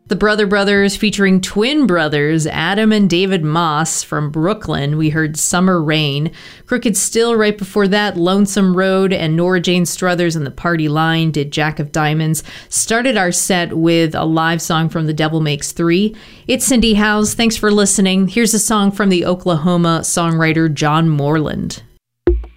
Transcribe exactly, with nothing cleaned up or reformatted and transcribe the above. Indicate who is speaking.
Speaker 1: The Brother Brothers featuring twin brothers Adam and David Moss from Brooklyn. We heard Summer Rain. Crooked Still right before that, Lonesome Road, and Nora Jane Struthers and the Party Line did Jack of Diamonds. Started our set with a live song from The Devil Makes Three. It's Cindy Howes. Thanks for listening. Here's a song from the Oklahoma songwriter John Moreland.